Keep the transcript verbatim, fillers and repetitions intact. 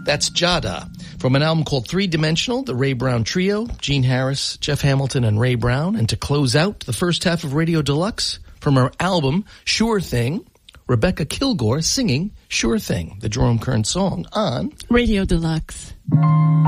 That's Jada. From an album called Three Dimensional, the Ray Brown Trio, Gene Harris, Jeff Hamilton, and Ray Brown. And to close out the first half of Radio Deluxe, from her album Sure Thing, Rebecca Kilgore singing Sure Thing, the Jerome Kern song on Radio Deluxe.